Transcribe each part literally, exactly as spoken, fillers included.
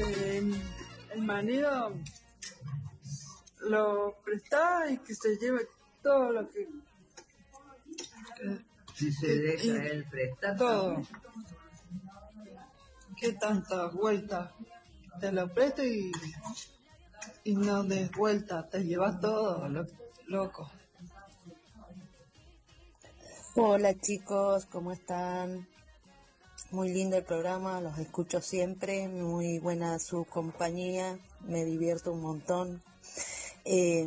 eh, el marido lo presta y que se lleve todo lo que... que si se deja él prestar todo. ¿Qué tantas vueltas? Te lo presto y, y no des vuelta, te llevas todo, lo, loco. Hola chicos, ¿cómo están? Muy lindo el programa, los escucho siempre, muy buena su compañía, me divierto un montón. Eh,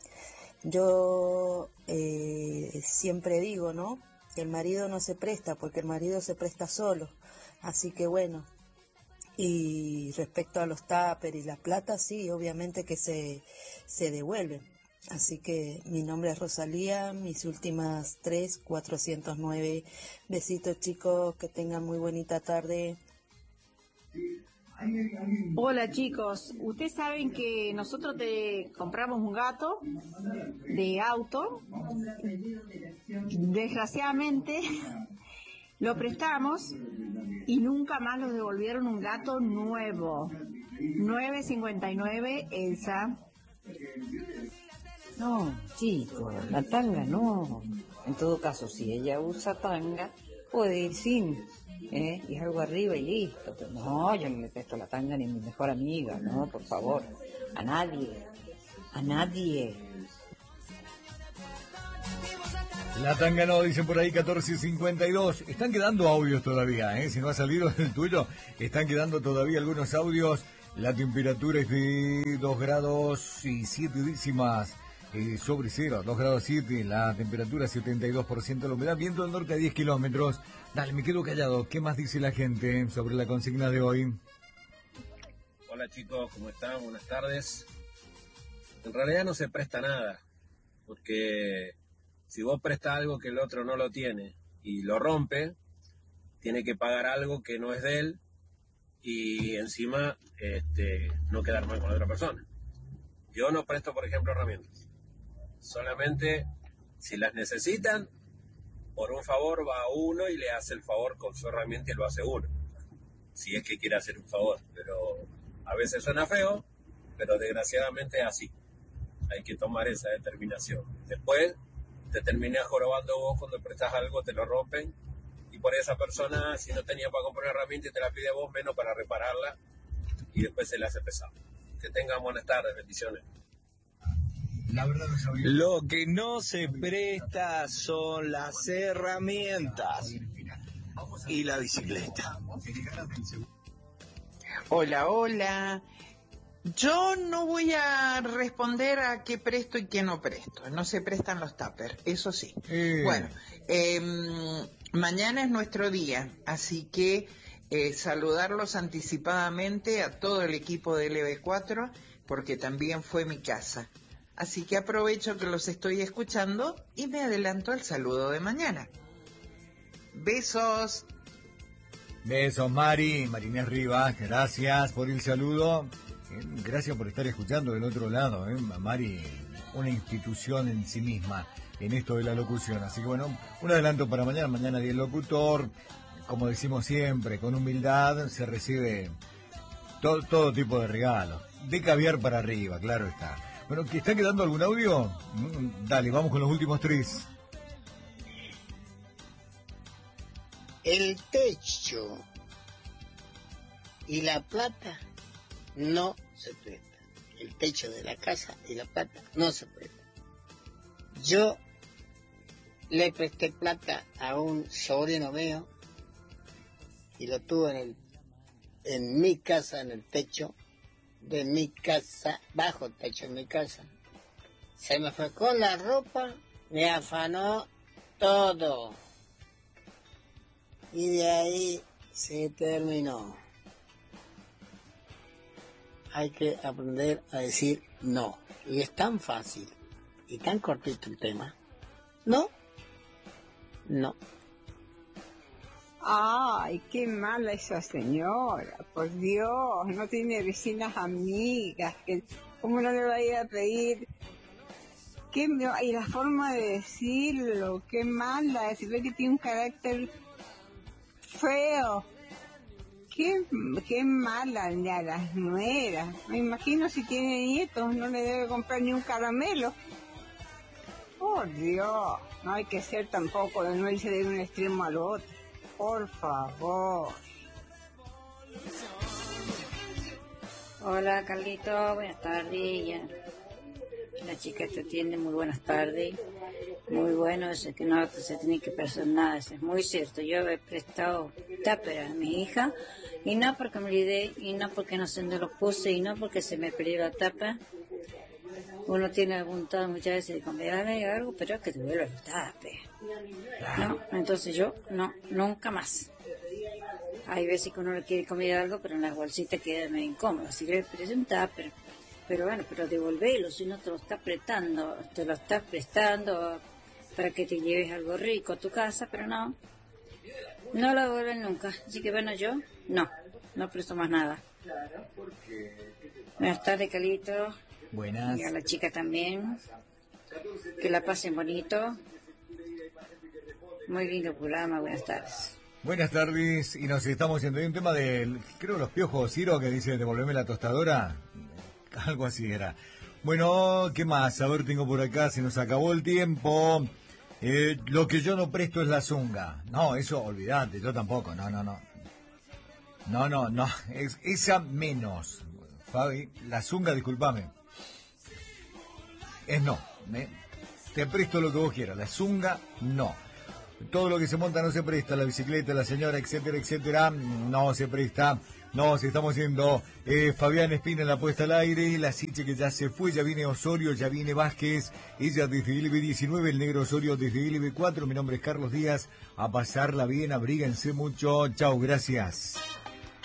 yo eh, siempre digo, ¿no? Que el marido no se presta, porque el marido se presta solo, así que bueno. Y respecto a los tuppers y la plata, sí, obviamente que se, se devuelven. Así que mi nombre es Rosalía, mis últimas tres, cuatrocientos nueve. Besitos chicos, que tengan muy bonita tarde. Hola chicos, ustedes saben que nosotros te compramos un gato de auto. Desgraciadamente lo prestamos y nunca más nos devolvieron un gato nuevo. nueve cincuenta y nueve Elsa. No, chicos, la tanga no. En todo caso, si ella usa tanga, puede ir sin, ¿eh? Y algo arriba y listo. Pero no, yo no le presto la tanga ni a mi mejor amiga, no, por favor. A nadie, a nadie. La tanga no, dicen por ahí catorce cincuenta y dos. Están quedando audios todavía, ¿eh? Si no ha salido el tuyo, están quedando todavía algunos audios. La temperatura es de dos grados y siete décimas. Eh, sobre cero, dos grados siete, la temperatura setenta y dos por ciento, la humedad, viento del norte a diez kilómetros. Dale, me quedo callado. ¿Qué más dice la gente sobre la consigna de hoy? Hola chicos, ¿cómo están? Buenas tardes. En realidad no se presta nada, porque si vos prestas algo que el otro no lo tiene y lo rompe, tiene que pagar algo que no es de él y encima este, no quedar mal con la otra persona. Yo no presto, por ejemplo, herramientas. Solamente si las necesitan, por un favor va uno y le hace el favor con su herramienta y lo hace uno. Si es que quiere hacer un favor. Pero a veces suena feo, pero desgraciadamente es así. Hay que tomar esa determinación. Después te terminas jorobando vos cuando prestas algo, te lo rompen. Y por esa persona, si no tenía para comprar una herramienta y te la pide a vos, menos para repararla. Y después se le hace pesado. Que tengan buenas tardes, bendiciones. La verdad no sabía. Lo que no se presta son las herramientas y la bicicleta. Hola, hola. Yo no voy a responder a qué presto y qué no presto. No se prestan los tuppers, eso sí. Eh. Bueno, eh, mañana es nuestro día, así que eh, saludarlos anticipadamente a todo el equipo de L B cuatro, porque también fue mi casa. Así que aprovecho que los estoy escuchando y me adelanto al saludo de mañana. Besos. Besos, Mari, Marinés Rivas, gracias por el saludo. Eh, gracias por estar escuchando del otro lado, ¿eh? Mari, una institución en sí misma en esto de la locución. Así que bueno, un adelanto para mañana, mañana día del locutor. Como decimos siempre, con humildad se recibe todo, todo tipo de regalos. De caviar para arriba, claro está. Bueno, ¿que está quedando algún audio? Mm, dale, vamos con los últimos tres. El techo y la plata no se presta. El techo de la casa y la plata no se presta. Yo le presté plata a un sobrino mío y lo tuve en el, en mi casa, en el techo de mi casa, bajo el techo de mi casa. Se me fue con la ropa, me afanó todo. Y de ahí se terminó. Hay que aprender a decir no. Y es tan fácil y tan cortito el tema. ¿No? No. Ay, qué mala esa señora, por Dios, no tiene vecinas amigas, que ¿cómo no le va a ir a pedir? ¿Qué, y la forma de decirlo, qué mala, se ve que tiene un carácter feo. Qué, qué mala ya las nueras. Me imagino si tiene nietos, no le debe comprar ni un caramelo. Por Dios, no hay que ser tampoco, no irse de un extremo al otro. Por favor. Hola Carlito, buenas tardes. Ya. La chica te atiende, muy buenas tardes. Muy bueno, eso que no se tiene que prestar nada, eso es muy cierto. Yo he prestado tupper a mi hija, y no porque me olvidé, y no porque no se me lo puse, y no porque se me perdió la tapa. Uno tiene voluntad muchas veces de comprarle algo, pero es que te vuelve el tupper. No, entonces yo, no, nunca más. Hay veces que uno le quiere comer algo, pero en las bolsitas queda medio incómodo. Así que le ofrece un tupper. Pero bueno, pero devolvelo, si no te lo está prestando, te lo estás prestando para que te lleves algo rico a tu casa, pero no, no lo devuelven nunca. Así que bueno, yo no, no presto más nada. Buenas tardes, Calito. Buenas. Y a la chica también. Que la pasen bonito. Muy lindo programa, buenas tardes. Buenas tardes, y nos estamos yendo. Hay un tema del, creo, los piojos, Ciro, que dice, devolveme la tostadora. Algo así era. Bueno, ¿qué más? A ver, tengo por acá, se nos acabó el tiempo. Eh, lo que yo no presto es la zunga. No, eso olvidate, yo tampoco, no, no, no. No, no, no, es, esa menos. Fabi, la zunga, discúlpame. Es no. ¿eh? Te presto lo que vos quieras, la zunga, no. Todo lo que se monta no se presta, la bicicleta, la señora, etcétera, etcétera, no se presta. Nos estamos yendo. eh, Fabián Espina en la puesta al aire, la Siche que ya se fue, ya viene Osorio, ya viene Vázquez, ella desde L B diecinueve, el negro Osorio desde L B cuatro, mi nombre es Carlos Díaz, a pasarla bien, abríguense mucho, chao, gracias.